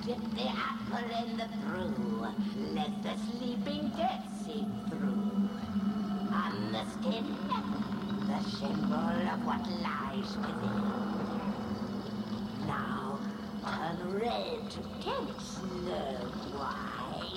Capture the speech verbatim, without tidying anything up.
Dip the apple in the brew. Let the sleeping dead seep through. On the skin, the symbol of what lies within. Now turn red to tense, know why?